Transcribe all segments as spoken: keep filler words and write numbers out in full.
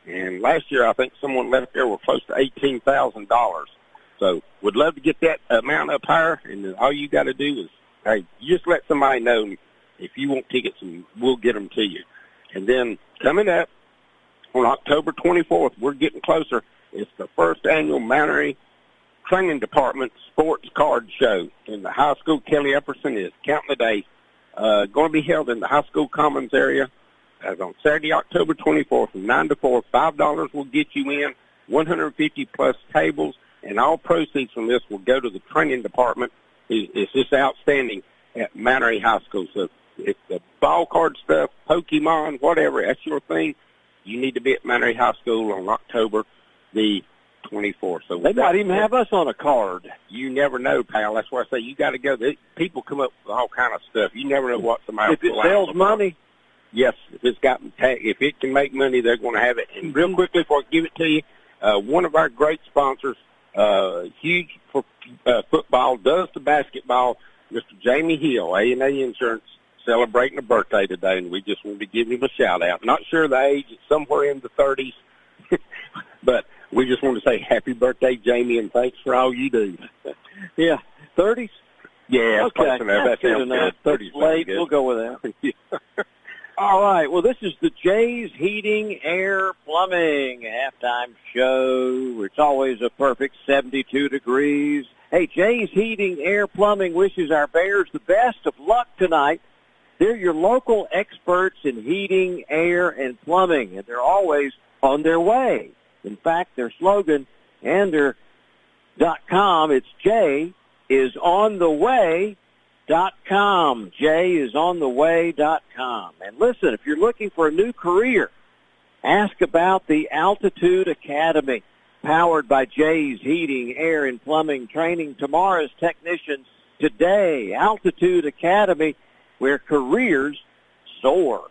And last year, I think someone left there with close to eighteen thousand dollars. So would love to get that amount up higher, and then all you got to do is, hey, you just let somebody know if you want tickets, and we'll get them to you. And then coming up on October twenty-fourth, we're getting closer. It's the first annual Mount Airy Training Department Sports Card Show in the high school. Kelly Epperson is counting the days. Uh, going to be held in the high school commons area as on Saturday, October twenty-fourth, from nine to four. five dollars will get you in, one hundred fifty plus tables, and all proceeds from this will go to the training department. It, it's just outstanding at Mount Airy High School. So if the ball card stuff, Pokemon, whatever, that's your thing, you need to be at Mount Airy High School on October the twenty-fourth. So they might even have us on a card. You never know, pal. That's why I say you got to go. They, people come up with all kind of stuff. You never know what somebody. If it sells money, yes. If it's got, if it can make money, they're going to have it. And real quickly before I give it to you, uh, one of our great sponsors, uh, huge for uh, football, does the basketball. Mister Jamie Hill, A and A Insurance, celebrating a birthday today, and we just wanted to give him a shout out. Not sure the age; it's somewhere in the thirties, but. We just want to say happy birthday, Jamie, and thanks for all you do. Yeah, thirties? Yeah, okay. Close enough. That's good enough. thirties late. We'll go with that. Yeah. All right. Well, this is the Jay's Heating, Air, Plumbing halftime show. It's always a perfect seventy-two degrees. Hey, Jay's Heating, Air, Plumbing wishes our Bears the best of luck tonight. They're your local experts in heating, air, and plumbing, and they're always on their way. In fact, their slogan and their dot com, it's Jay is on the way dot com. Jay is on the way dot com. And listen, if you're looking for a new career, ask about the Altitude Academy, powered by Jay's Heating, Air, and Plumbing, training tomorrow's technicians today. Altitude Academy, where careers soar.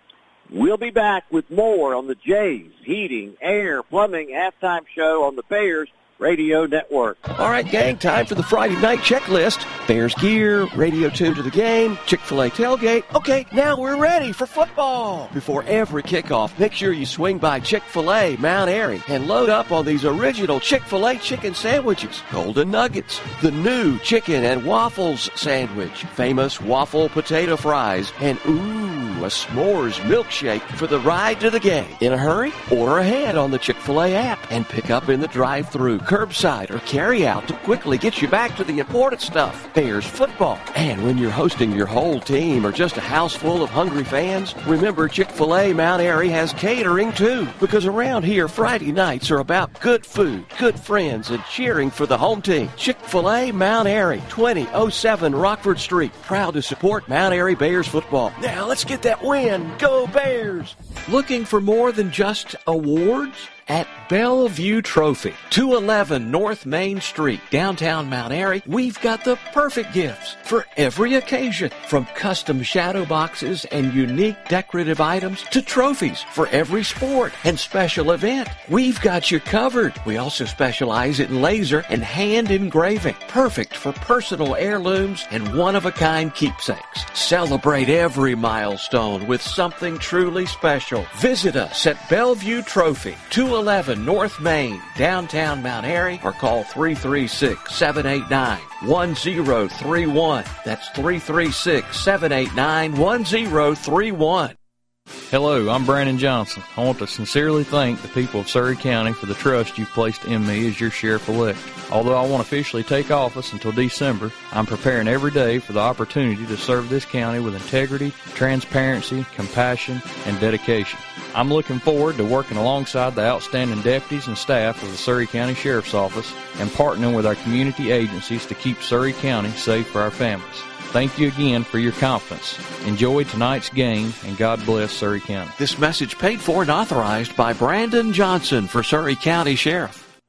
We'll be back with more on the Jay's Heating, Air, Plumbing halftime show on the Bears Radio Network. All right, gang, time for the Friday night checklist. Bears gear, radio tune to the game, Chick-fil-A tailgate. Okay, now we're ready for football. Before every kickoff, make sure you swing by Chick-fil-A Mount Airy and load up on these original Chick-fil-A chicken sandwiches, Golden Nuggets, the new chicken and waffles sandwich, famous waffle potato fries, and ooh, a s'mores milkshake for the ride to the game. In a hurry? Order ahead on the Chick-fil-A app and pick up in the drive-thru, curbside, or carry out to quickly get you back to the important stuff, Bears football. And when you're hosting your whole team or just a house full of hungry fans, remember Chick-fil-A Mount Airy has catering too, because around here Friday nights are about good food, good friends, and cheering for the home team. Chick-fil-A Mount Airy, twenty oh seven Rockford Street, proud to support Mount Airy Bears football. Now let's get that win. Go Bears! Looking for more than just awards? At Bellevue Trophy, two eleven North Main Street, downtown Mount Airy, we've got the perfect gifts for every occasion, from custom shadow boxes and unique decorative items to trophies for every sport and special event. We've got you covered. We also specialize in laser and hand engraving, perfect for personal heirlooms and one-of-a-kind keepsakes. Celebrate every milestone with something truly special. Visit us at Bellevue Trophy, two eleven North Main, downtown Mount Airy, or call three three six, seven eight nine, one zero three one. That's three three six, seven eight nine, one zero three one. Hello, I'm Brandon Johnson. I want to sincerely thank the people of Surry County for the trust you've placed in me as your sheriff-elect. Although I won't officially take office until December, I'm preparing every day for the opportunity to serve this county with integrity, transparency, compassion, and dedication. I'm looking forward to working alongside the outstanding deputies and staff of the Surry County Sheriff's Office and partnering with our community agencies to keep Surry County safe for our families. Thank you again for your confidence. Enjoy tonight's game, and God bless Surry County. This message paid for and authorized by Brandon Johnson for Surry County Sheriff.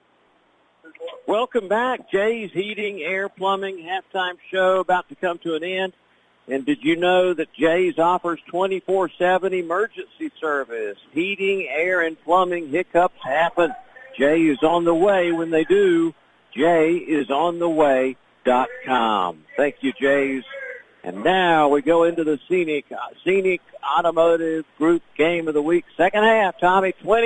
Welcome back. Jay's Heating, Air, Plumbing halftime show about to come to an end. And did you know that Jay's offers twenty-four seven emergency service? Heating, air, and plumbing hiccups happen. Jay is on the way when they do. Jay is on the way dot com. Thank you, Jays. And now we go into the Scenic, uh, Scenic Automotive Group Game of the Week. Second half, Tommy, twenty